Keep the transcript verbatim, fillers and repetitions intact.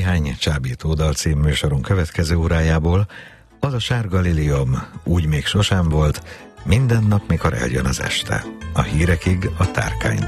néhány csábító dal című műsorunk következő órájából. Az a Sárga liliom, úgy még sosem volt, minden nap, mikor eljön az este. A hírekig a Tárkány